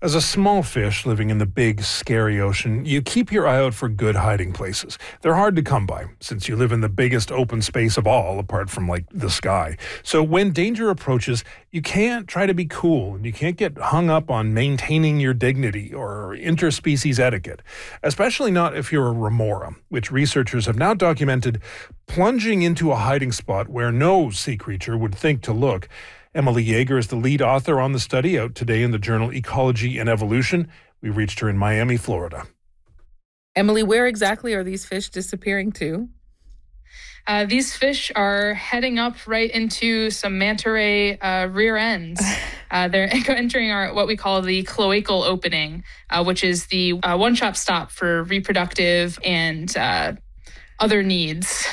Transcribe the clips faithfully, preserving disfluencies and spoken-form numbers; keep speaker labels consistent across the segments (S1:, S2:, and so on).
S1: As a small fish living in the big, scary ocean, you keep your eye out for good hiding places. They're hard to come by, since you live in the biggest open space of all, apart from, like, the sky. So when danger approaches, you can't try to be cool, and you can't get hung up on maintaining your dignity or interspecies etiquette, especially not if you're a remora, which researchers have now documented plunging into a hiding spot where no sea creature would think to look. Emily Yeager is the lead author on the study, out today in the journal Ecology and Evolution. We reached her in Miami, Florida.
S2: Emily, where exactly are these fish disappearing to?
S3: Uh, these fish are heading up right into some manta ray uh, rear ends. Uh, they're entering our what we call the cloacal opening, uh, which is the uh, one-stop stop for reproductive and uh, other needs.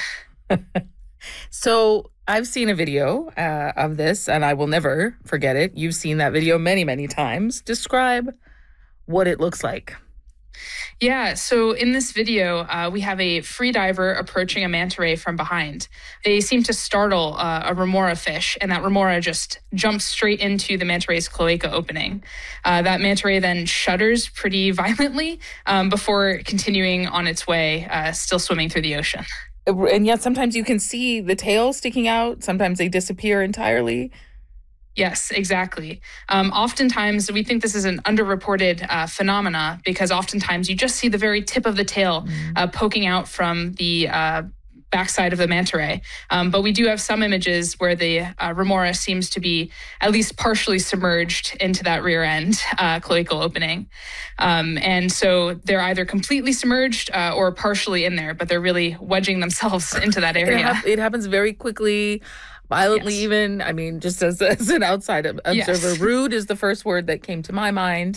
S2: So I've seen a video uh, of this, and I will never forget it. You've seen that video many, many times. Describe what it looks like.
S3: Yeah, so in this video, uh, we have a free diver approaching a manta ray from behind. They seem to startle uh, a remora fish, and that remora just jumps straight into the manta ray's cloaca opening. Uh, that manta ray then shudders pretty violently um, before continuing on its way, uh, still swimming through the ocean.
S2: And yet sometimes you can see the tail sticking out. Sometimes they disappear entirely.
S3: Yes, exactly. Um, oftentimes, we think this is an underreported uh, phenomena because oftentimes you just see the very tip of the tail mm. uh, poking out from the uh, backside of the manta ray. Um, but we do have some images where the uh, remora seems to be at least partially submerged into that rear end uh, cloacal opening. Um, and so they're either completely submerged uh, or partially in there, but they're really wedging themselves into that area.
S2: It, ha- it happens very quickly. Violently, yes. even. I mean, just as, as an outside observer, yes. Rude is the first word that came to my mind.